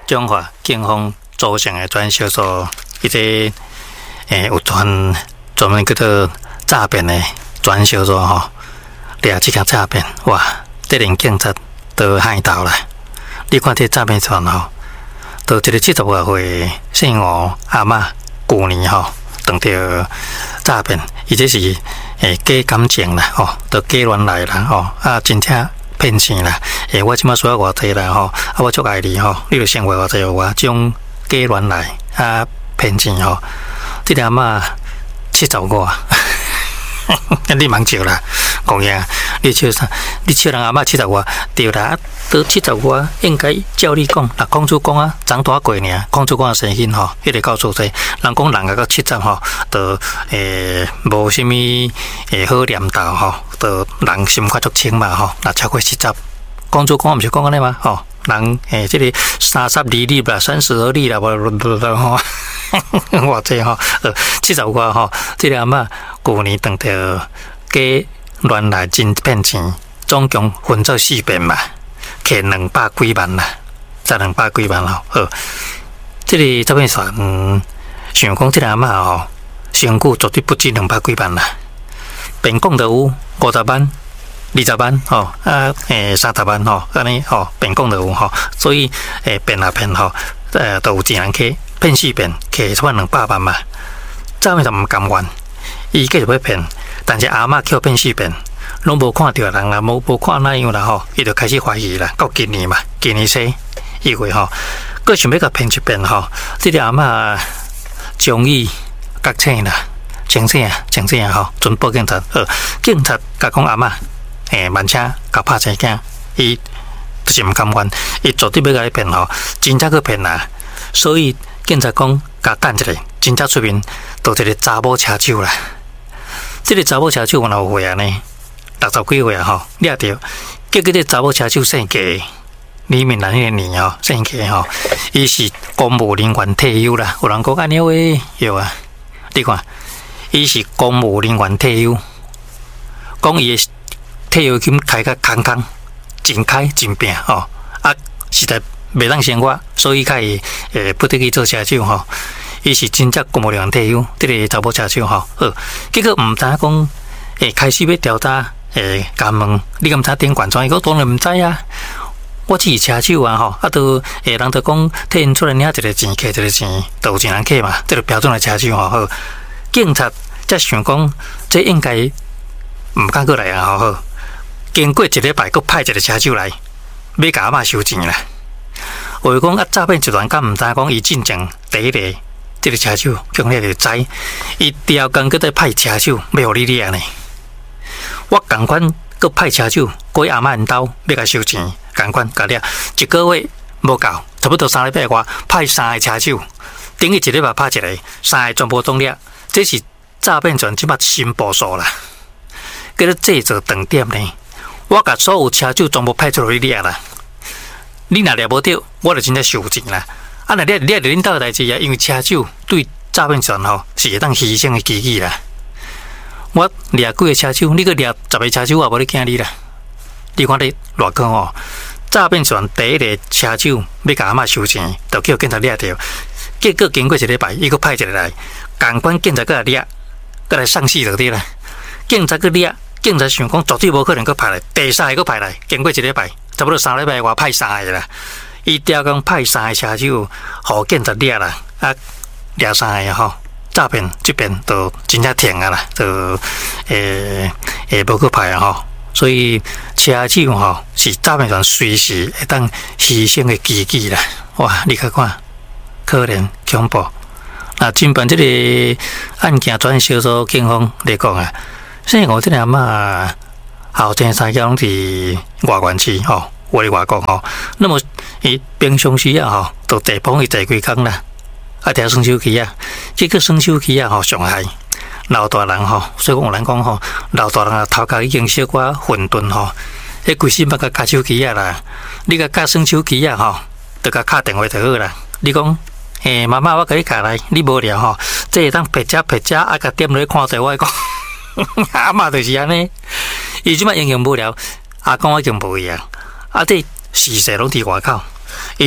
中华警方组成的专小组，伊这有专门叫做诈骗的专小组吼，掠这件诈骗，哇，这连警察都害到了。你看这诈骗团吼，都一个70多岁姓吴阿嬷，去年吼当着诈骗，伊这是假感情啦，吼，都假乱来啦，吼，啊，真正骗钱啦，我即马需要偌济啦，吼，啊，我足爱你吼，你就先话偌济我种假乱来啊骗钱吼，这个阿嬷70多。你忙笑啦，讲呀，你笑啥？你笑人阿嬷70多，对啦，都70多，应该照你讲。那公主讲啊，长大过呢，公主讲生囡吼，迄个告诉这，人讲人到70吼，都无什么好念头吼，都人心较足清嘛吼。那超过70，公主讲毋是讲安尼嘛吼，人这个32立啦，32立啦，无吼。我这吼，70多吼，这个阿嬷去年当着假乱来真骗钱，总共分做4遍嘛，摕200几万啦，才200几万咯。好，这个诈骗团想讲这个阿嬷吼，身躯绝对不止200几万啦，骗讲就有50万、20万吼，啊30万吼，安尼吼骗讲就有吼，所以骗啊骗吼，都有钱人去。骗4遍，摕出200万嘛，诈骗就唔甘愿，伊继续要骗，但是阿嬷叫骗4遍，拢无看到人啦，无看那样啦吼，伊就开始怀疑啦。到今年嘛，今年说，因为吼，佮想要甲骗1遍吼，这个阿嬷终于觉醒啦，清醒吼，准报警察，警察甲讲阿嬷，慢车甲拍车镜，伊就是唔甘愿，伊绝对要甲伊骗吼，真正去骗啦，所以。警察讲，甲等一下，真正出面，都一个查某车手啦。这个查某车手有哪岁啊呢？60几岁啊吼，掠着。结果这查某车手姓假，李明兰迄个年吼，姓假吼，伊是公务人员退休啦。有人讲安尼话有啊，你看，伊是公务人员退休，讲伊的退休金开甲空，真开真拼吼，啊，实在。袂当生活，所以甲伊不得去做车手吼。伊是真正公务员退休，这个查某车手吼。结果毋知讲开始要调查甲问你敢知顶管庄？伊讲当然毋知啊。我只是车手啊吼，啊都人都讲替因出来领一个钱，摕一个钱，都有钱人摕嘛。这个标准的车手吼。好，警察则想讲，这应该毋敢过来啊吼。经过1礼拜，佫派一个车手来，要甲阿嬷收钱啦。话讲啊，诈骗集团敢毋知讲伊进前第一个这个车手，强烈就知，伊第二工搁再派车手要互你掠呢。我共款搁派车手过阿嬷因兜要甲收钱，共款甲掠1个月无够，差不多3礼拜外派3个车手，等于1礼拜派一个，3个全部总掠，这是诈骗集团即摆新部署啦。叫做制作长点呢，我甲所有车手全部派出来掠啦。你若掠无到，我就真正收钱啦。啊，若掠着恁兜的代志啊，因为车手对诈骗集团吼是会当牺牲的机器啦。我掠几个车手，你搁掠10个车手，也无咧惊你啦。你看你偌讲哦，诈骗集团第一个车手要甲阿嬷收钱，就叫警察掠着。结果经过1礼拜，伊搁派一个来，共款警察搁来掠，搁来送死就对啦。警察搁掠，警察想讲绝对无可能搁派来，第3个搁派来，经过1礼拜。差不多3礼拜外派3个啦，伊调工派3个车手，互警察掠啦，啊掠3个吼，诈骗这边都真正停啊啦，都无去派啊吼，所以车手吼是诈骗团随时会当牺牲的机器啦，哇！你看看，可怜恐怖。那针对这个案件专小组警方来讲啊，现在我这个阿嬷。后天3家拢伫外县市吼，我伫外国吼。那么伊平常时啊吼，都地方去坐几工啦，啊，条双手机啊，结果双手机啊吼上害老大人吼，所以讲有人讲吼，老大人啊头壳已经小可混沌吼，迄规身捌甲卡手机啊啦，你甲卡双手机啊吼，就甲敲电话就好啦。你讲妈妈我甲你卡来，你无聊吼，这会当撇遮啊，甲点落看者，我讲阿嬷就是安尼。伊即摆英雄无聊，阿公已经无去啊！啊，这事实拢伫外口。伊阵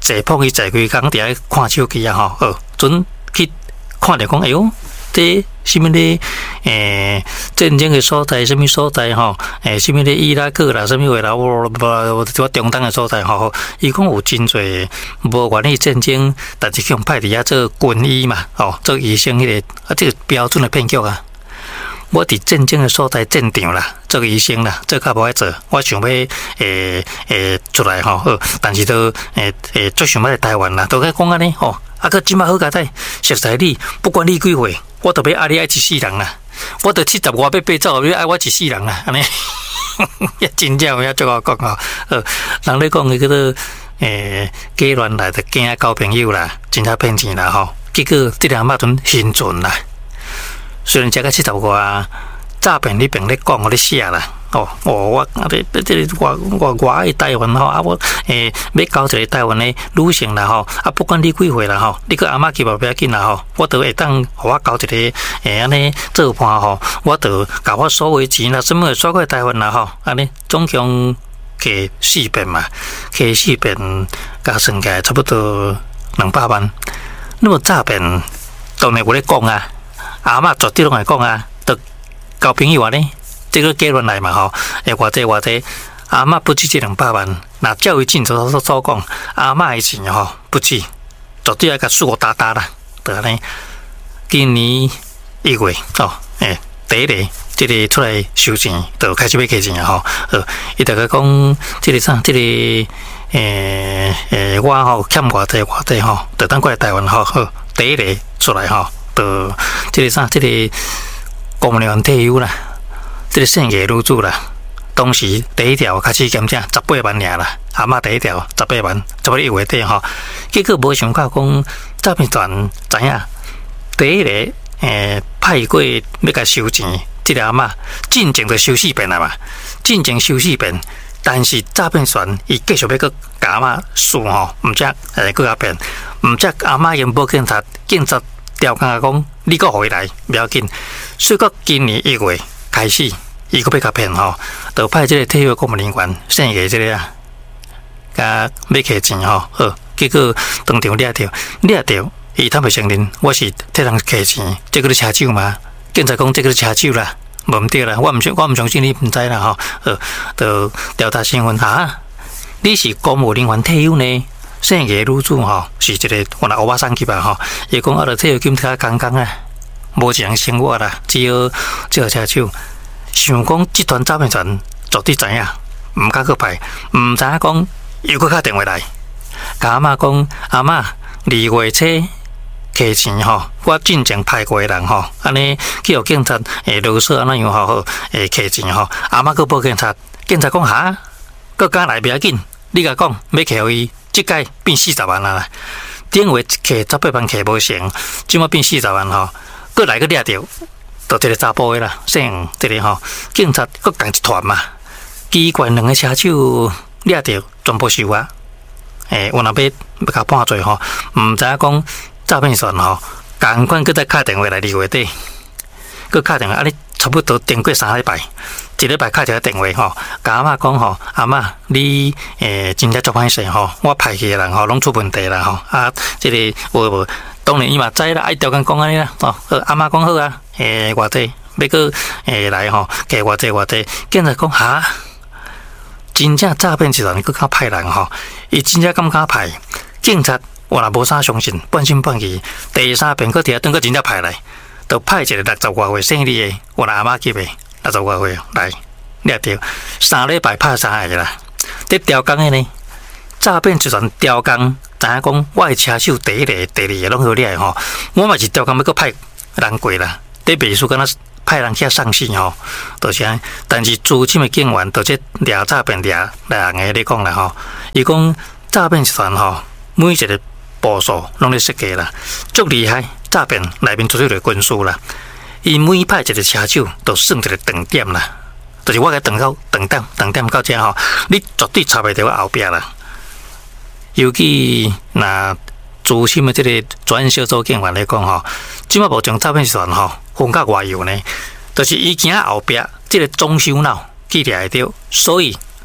坐碰去坐几工，伫遐看手机啊吼，准去看着讲，哎哟，这什么咧？战争的所在，什么所在吼？什么咧伊拉克啦，什么话啦？我中东的所在吼，伊讲有真侪无愿意战争，但是去派伫遐做军医嘛，做医生迄个这个标准的骗局啊。我伫战争的所在战场啦，做医生啦，这较无爱做。我想要出来吼，但是都最想要来台湾啦，都该讲安尼吼。个即摆好佳哉，熟悉你，不管你几岁，我都要爱你爱一世人啦。我都70外要爬走，你爱我一世人啦，安尼。也真正有遐足好讲吼。人咧讲迄个做假乱来，就惊交朋友啦，真正骗钱啦吼。结果这个阿嬷阵幸存啦。虽然食到70外，诈骗你边咧讲我咧写啦，我爱台湾吼，我要交一个台湾的女性啦吼，不管你几岁啦吼，你个阿嬷期望不要紧啦吼，我都会当互我交一个安尼做伴吼，我都甲我所有钱啦，什么刷过台湾啦吼，安尼总共计4遍嘛，计4遍加算起来差不多200万。那么诈骗当然有咧讲啊。阿嬷绝对拢会讲啊，都交朋友啊呢，这个结论来嘛吼，偌济，阿嬷不止这200万，那教育进所讲，阿嬷的钱吼不止，绝对要甲数大大啦，就安尼。今年1月第一个这个出来收钱，就开始要开钱啊吼，伊大概讲这个啥，这个我吼欠偌济吼，就当过来台湾吼，第一个出来吼。这个啥？这个公务员退休啦，这个剩下女子啦，当时第一条开始减价18万尔啦，阿嬷第一条18万，差不多1月底吼。结果无想到讲诈骗团知影，第一个派过要甲收钱，这个阿嬷进前就收4遍啦嘛，进前收4遍，但是诈骗团伊继续要甲阿嬷输吼，毋则搁较骗，毋则阿嬷因报警察，警察。调讲讲，你搁回来不要紧，所以到今年1月开始，伊搁要甲骗吼，就派这个退休公务人员剩下这个啊，甲要摕钱吼，结果当场掠着，伊他袂承认我是替人摕钱，这个是车手嘛？警察讲这个是车手啦，无毋对啦，我毋相信你毋知啦吼，就调查身份啊，你是公务人员退休呢？剩下女子吼是一个我那欧巴桑去吧吼，伊讲啊，着退休金较刚刚啊，无一人生活啦，只有车手。想讲集团诈骗团绝对知影，毋敢去派，毋知影讲又搁打电话来，甲阿嬷讲阿嬷2月初摕钱吼，我进前派过人吼，安尼去互警察勒索安那样吼，摕钱吼，阿嬷搁报警察，警察讲哈，搁敢来不要紧，你甲讲要摕互伊。即届变40万啦，顶月摕18万摕无成，即马变40万吼，搁来个掠着，就一个查甫的啦，姓这个吼，警察搁共一团嘛，机关2个车手掠着全部收啊，我若要甲判罪吼，毋知影讲诈骗团吼，共款搁再打电话来2月底，搁打电话，啊你差不多经过3礼拜。1礼拜打一个电话吼，甲阿嬷讲吼，阿嬷你真正足歹势吼，我派去的人吼拢出问题啦吼，这个无，当然伊嘛知啦，爱调讲安尼啦，阿嬷讲好啊，偌济要搁来吼，加偌济，警察讲哈，真正诈骗集团搁较歹人吼，伊真正敢派，警察我若无啥相信，半信半疑，第3遍搁伫遐等搁真正派来，就派一个60外岁生理的，我阿嬷级的。60外岁来掠着3礼拜拍3个啦，伫调工的呢，诈骗集团调工，知影讲我的车手第1个、第2个拢好掠吼，我嘛是调工要搁派人过啦，伫秘书敢若派人去上市吼，就是安，但是资深的警员就这掠诈骗掠人个咧讲啦吼，伊讲诈骗集团吼，每一个步数拢咧设计啦，足厉害，诈骗内面绝对有军事啦。伊每派一个车手，就算一个长点啦，就是我甲长点到这吼，你绝对插袂着我后壁啦。尤其那资深的这个专小组警员来讲吼，即马目前诈骗集团吼分较外游呢，就是伊行后壁这个总首脑去掠着，所以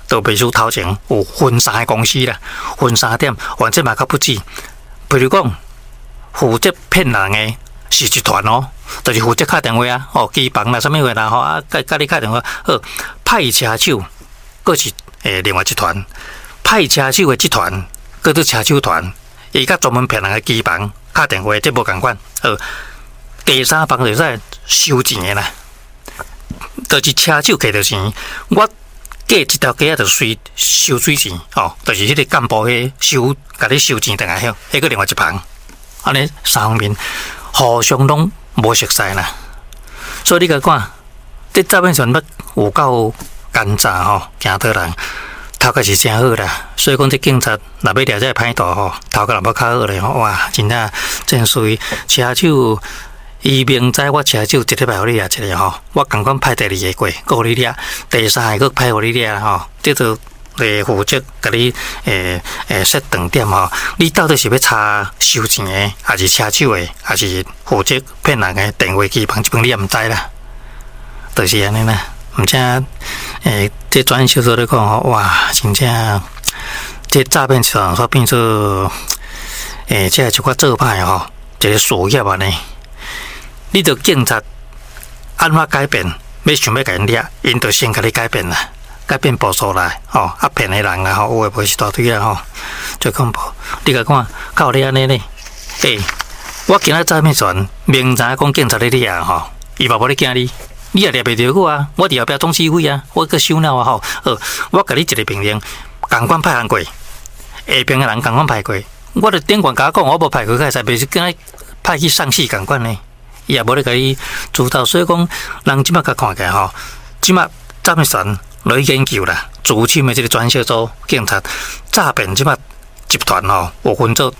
都秘书头前有分3个公司啦，分3点，完这嘛较不止。比如讲，负责骗人的是一团哦，就是负责打电话啊，哦，机房啦，什么话啦，吼啊，甲你打电话，派车手，佫是另外一团，派车手的集团，佫做车手团，伊甲专门骗人的机房打电话，这无共款。第3帮就是收钱的啦，就是车手摕到钱，我隔一条街就收水钱，哦，就是迄个干部迄收，甲你收钱等下晓，迄个另外一旁，安尼3方面互相拢无熟悉啦，所以你甲看，这诈骗船有够奸诈吼，惊倒人，头壳是真好啦，所以讲这警察若要抓这歹徒吼，头壳若要较好咧吼，哇，真正真水，车手。伊明知我车手一礼拜互你掠一个吼，我共款派第2个过，互你掠，第3个佫派互你掠吼，这就负责甲你设长点吼，你到底是要查收钱的，还是车手的，还是负责骗人的电话机房，这边你也毋知啦，就是安尼啦。毋正这转小说来讲吼，哇，真正这诈骗市场所变做这一寡做歹吼，一个事业安尼。你着警察安怎改变？要想要甲因掠，因着先甲你改变啦，改变步数来，吼啊骗的人啦，吼有诶无是大堆啦，吼最恐怖。你甲看，靠你安尼咧，我今仔诈骗船，明知讲警察咧掠吼，伊嘛无咧惊你，你也掠袂着我啊，我伫后壁总指挥啊，我佫收鸟啊吼，我甲你一个命令，共款派人过，下边诶人共款派过，我着顶管甲我讲，我无派过，个才袂是跟派去上市共款呢。伊也无咧甲你主导，所以讲人即马甲看起来吼，即马诈骗船来研究啦，主侵的这个专小组警察诈骗即马集团吼，有分做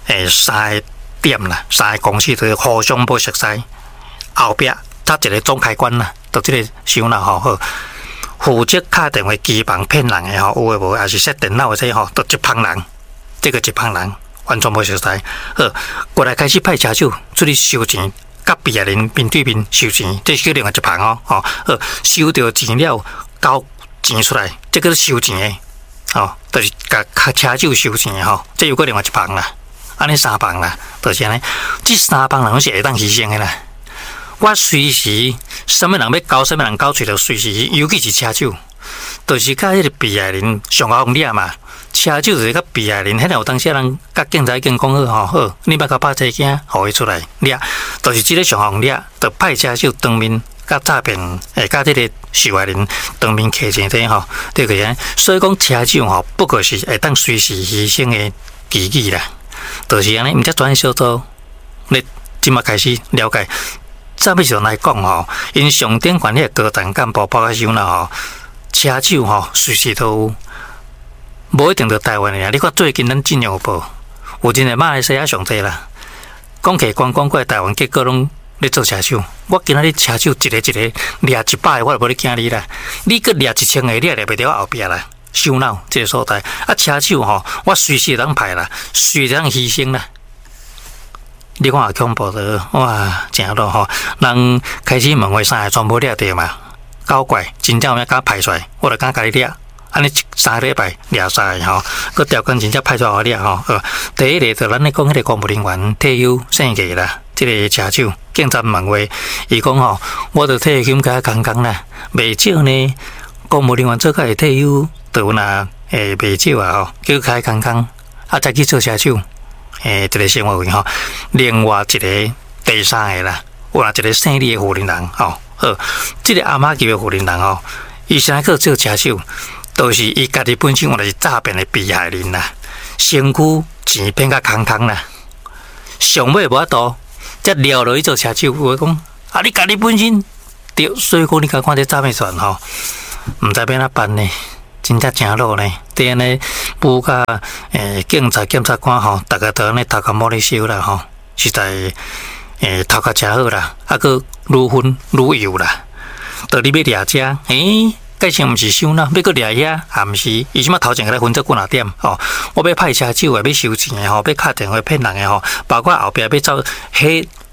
3个点啦，3个公司都互相无熟悉，后壁插一个总开关啦，就即个首脑吼好，负责打电话机房骗人的吼，有诶无，还是设电脑的这吼，都一帮人，这个一帮人完全无熟悉，过来开始派车手出去收钱。甲被害人面对面收钱，这是另外一旁哦，收到钱了，交钱出来，这个是收钱的，就是甲车手收钱的吼，这有个另外一旁啦，安尼3帮啦，就是安尼，这3帮人拢是会当牺牲的啦。我随时什么人要交，什么人交出来，随时，尤其是车手，就是甲迄个被害人上好掠嘛。车手就是甲被害人，迄有当时人甲警察已经讲好吼，你莫甲拍这件，互伊出来掠，就是即个上行掠，就派车手当面甲诈骗，甲这个受害人当面客钱这吼，对个样。所以讲车手吼，不过是会当随时牺牲的机器啦，就是安尼。毋则转小组，你即马开始了解，诈骗上来讲吼，因上顶管理的高层干部包括首脑吼，车手吼随时都。无一定着台湾的啊！你看最近咱进有报，有真诶马来西亚上济啦，讲起观光过来台湾，结果拢咧做车手。我今仔日车手一个掠100个，我就无咧惊你啦。你搁掠1000个，你也掠袂着我后壁啦。首脑这个所在啊，车手吼，我随时当派啦，随时当牺牲啦。你看恐怖的哇，真咯吼！人开始问话3个全部掠着嘛，搞怪，真正有影敢派出来，我就敢甲你掠。安尼3个礼拜掠3个吼，佮条件真正派出来掠吼。第一个就咱咧讲迄个公务人员退休生计啦，即个车手警察问话，伊讲吼，我着退休金甲空空啦，袂少呢。公务人员做甲会退休，就有若袂少啊吼，叫开空空，再去做车手，一个生活费吼。另外一个第3个啦，有若一个姓李的富人人吼，即个阿妈级的富人人吼，伊现在去做车手。都是伊家己本身原来是诈骗的被害人啦，身躯钱变甲空空啦，上尾无法度，则撩落去做车手。我讲啊，你家己本身对，所以讲你甲看这诈骗船吼，毋知要哪办呢？真正正路呢。第安尼，不甲警察检察官吼，大家都安尼头壳摸咧收啦吼，实在头壳真好啦，啊个愈分愈有啦，到你要掠遮介绍毋是收呐，要搁掠遐也毋是，伊即马头前甲咱分做几若点吼，我要派车手诶，要收钱诶吼，要敲电话骗人诶吼，包括后壁要走迄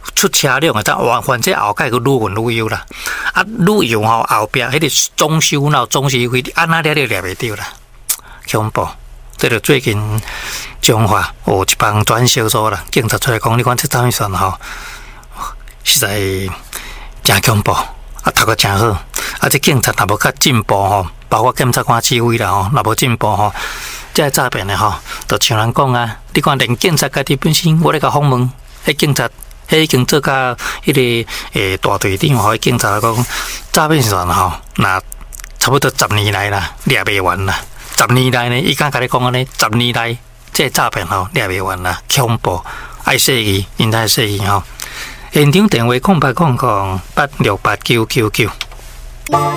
出车辆啊，反正后盖个愈混愈油啦，啊，愈油吼后壁迄个总收费安那掠袂着啦，恐怖！这个最近中华有一帮转销所啦，警察出来讲，你看这诈骗船吼，实在真恐怖，啊，读个真好，啊，这警察若无较进步吼，包括检察官指挥啦吼，若无进步吼，这诈骗的吼，就像人讲啊，你看连警察家己本身，我咧甲访问，迄警察。已经做甲迄个大队长吼，警察讲诈骗船吼，那差不多10年来啦，掠袂完啦。10年来呢，伊敢甲你讲安尼，10年来这诈骗吼掠袂完啦，恐怖，爱说伊，因爱说伊吼。现场电话0800868999。